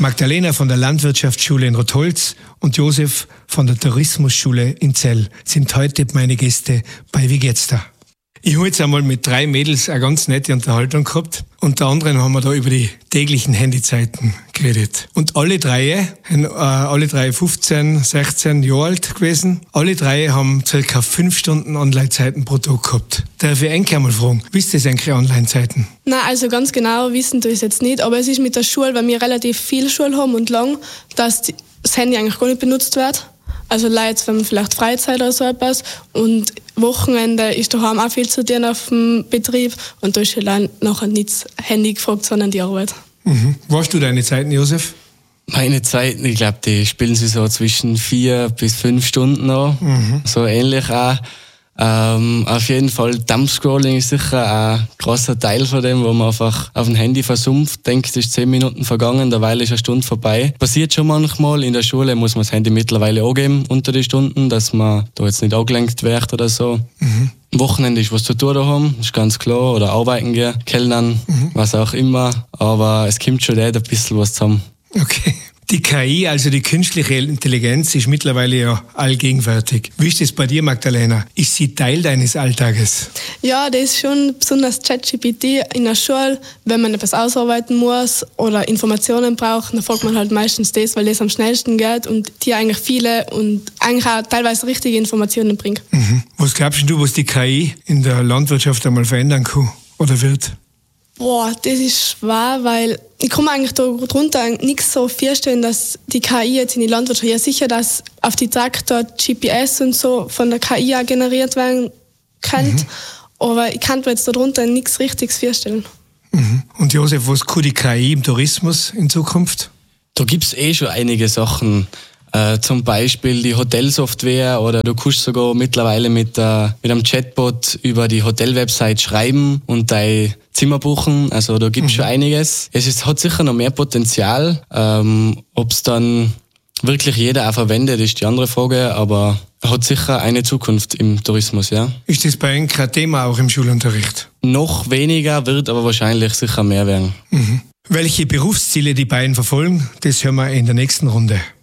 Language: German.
Magdalena von der Landwirtschaftsschule in Rotholz und Josef von der Tourismusschule in Zell sind heute meine Gäste bei Wie geht's da? Ich habe jetzt einmal mit 3 Mädels eine ganz nette Unterhaltung gehabt. Unter anderem haben wir da über die täglichen Handyzeiten geredet. Und alle drei 15, 16 Jahre alt gewesen. Alle 3 haben ca. 5 Stunden Online-Zeiten pro Tag gehabt. Darf ich eigentlich einmal fragen, wisst ihr eigentlich Online-Zeiten? Nein, also ganz genau wissen tue ich es jetzt nicht. Aber es ist mit der Schule, weil wir relativ viel Schule haben und lang, dass das Handy eigentlich gar nicht benutzt wird. Also Leute, wenn man vielleicht Freizeit oder so etwas. Und Wochenende ist daheim auch viel zu tun auf dem Betrieb. Und da ist halt nachher nicht das Handy gefragt, sondern die Arbeit. Mhm. Weißt du deine Zeiten, Josef? Meine Zeiten, ich glaube, die spielen sie so zwischen 4 bis 5 Stunden an. So ähnlich auch. Auf jeden Fall, Dumpscrolling ist sicher ein großer Teil von dem, wo man einfach auf dem Handy versumpft, denkt, es ist 10 Minuten vergangen, derweil ist eine Stunde vorbei. Passiert schon manchmal, in der Schule muss man das Handy mittlerweile angeben unter die Stunden, dass man da jetzt nicht angelenkt wird oder so. Am Wochenende ist was zu tun daheim, ist ganz klar, oder arbeiten gehen, kellnern, was auch immer, aber es kommt schon ein bisschen was zusammen. Okay. Die KI, also die künstliche Intelligenz, ist mittlerweile ja allgegenwärtig. Wie ist das bei dir, Magdalena? Ist sie Teil deines Alltages? Ja, das ist schon besonders ChatGPT in der Schule. Wenn man etwas ausarbeiten muss oder Informationen braucht, dann folgt man halt meistens das, weil das am schnellsten geht und dir eigentlich viele und eigentlich auch teilweise richtige Informationen bringt. Was glaubst du, was die KI in der Landwirtschaft einmal verändern kann oder wird? Boah, das ist schwer, weil ich kann mir eigentlich darunter nichts so vorstellen, dass die KI jetzt in die Landwirtschaft, ja sicher, dass auf die Traktor GPS und so von der KI auch generiert werden kann, aber ich kann mir jetzt darunter nichts Richtiges vorstellen. Und Josef, was kann die KI im Tourismus in Zukunft? Da gibt's schon einige Sachen. Zum Beispiel die Hotelsoftware oder du kannst sogar mittlerweile mit einem Chatbot über die Hotelwebsite schreiben und dein Zimmer buchen. Also da gibt's schon einiges. Hat sicher noch mehr Potenzial. Ob's dann wirklich jeder auch verwendet, ist die andere Frage, aber hat sicher eine Zukunft im Tourismus, ja. Ist das bei Ihnen kein Thema auch im Schulunterricht? Noch weniger, wird aber wahrscheinlich sicher mehr werden. Welche Berufsziele die beiden verfolgen, das hören wir in der nächsten Runde.